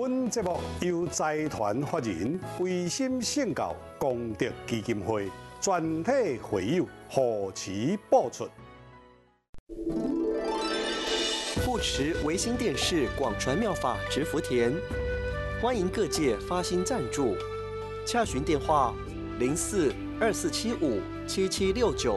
本节目由财团法人维心圣教功德基金会全体会友护持播出。 护持维新电视广传妙法植福田，欢迎各界发心赞助，洽询电话04-2475-7769。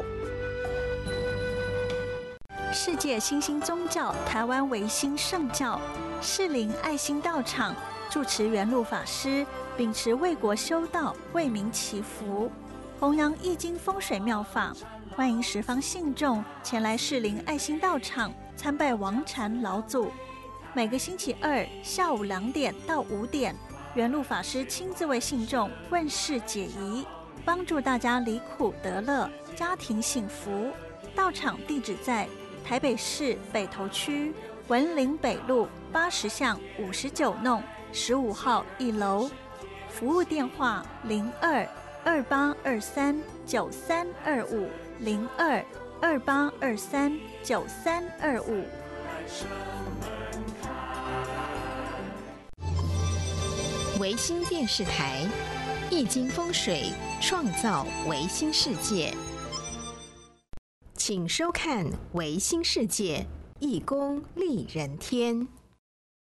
世界新兴宗教台湾维新圣教士林爱心道场住持圆籙法师秉持为国修道、为民祈福，弘扬易经风水妙法，欢迎十方信众前来士林爱心道场参拜王禅老祖。每个星期二下午2点到5点，圆籙法师亲自为信众问事解疑，帮助大家离苦得乐，家庭幸福。道场地址在台北市北投区文林北路80巷59弄15号1楼，服务电话02-2823-9325 02-2823-9325。 维新电视台，易经风水创造维新世界。请收看《维新世界·易公利人天》。